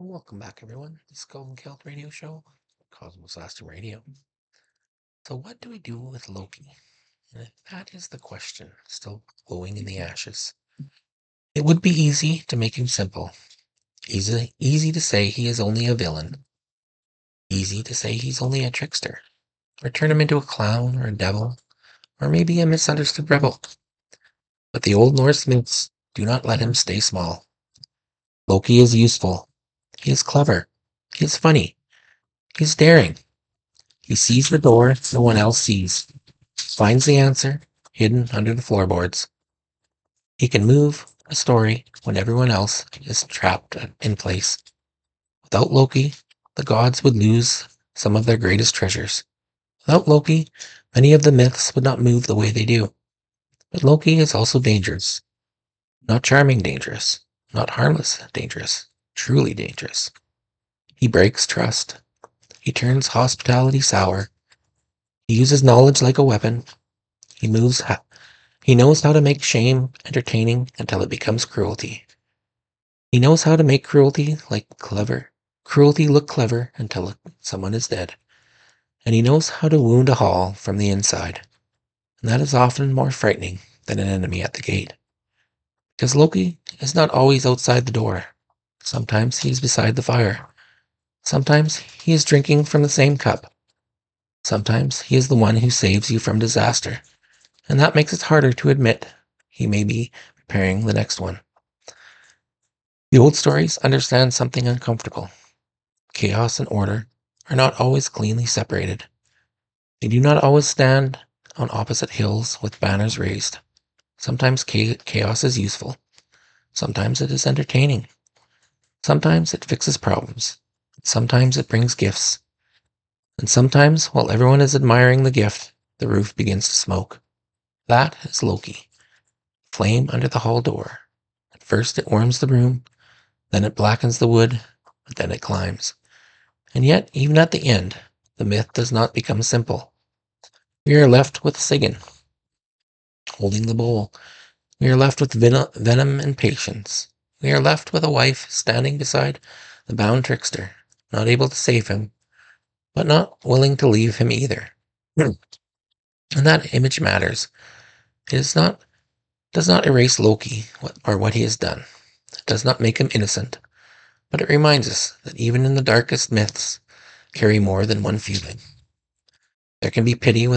Welcome back, everyone. This is Golden Celt Radio Show, Cosmos Lasting Radio. So, what do we do with Loki? And that is the question, still glowing in the ashes. It would be easy to make him simple. Easy to say he is only a villain. Easy to say he's only a trickster. Or turn him into a clown or a devil, or maybe a misunderstood rebel. But the Old Norse myths do not let him stay small. Loki is useful. He is clever. He is funny. He is daring. He sees the door no one else sees, finds the answer hidden under the floorboards. He can move a story when everyone else is trapped in place. Without Loki, the gods would lose some of their greatest treasures. Without Loki, many of the myths would not move the way they do. But Loki is also dangerous. Not charming dangerous, not harmless dangerous, truly dangerous. He breaks trust. He turns hospitality sour. He uses knowledge like a weapon. He knows how to make shame entertaining until it becomes cruelty. He knows how to make cruelty look clever until someone is dead. And he knows how to wound a hall from the inside. And that is often more frightening than an enemy at the gate. Because Loki is not always outside the door. Sometimes he is beside the fire. Sometimes he is drinking from the same cup. Sometimes he is the one who saves you from disaster. And that makes it harder to admit he may be preparing the next one. The old stories understand something uncomfortable. Chaos and order are not always cleanly separated. They do not always stand on opposite hills with banners raised. Sometimes chaos is useful. Sometimes it is entertaining. Sometimes it fixes problems. Sometimes it brings gifts. And sometimes, while everyone is admiring the gift, the roof begins to smoke. That is Loki. Flame under the hall door. At first it warms the room, then it blackens the wood, but then it climbs. And yet, even at the end, the myth does not become simple. We are left with Sigyn, holding the bowl. We are left with venom and patience. We are left with a wife standing beside the bound trickster, not able to save him, but not willing to leave him either. And that image matters. It does not erase Loki or what he has done. It does not make him innocent, but it reminds us that even in the darkest myths carry more than one feeling. There can be pity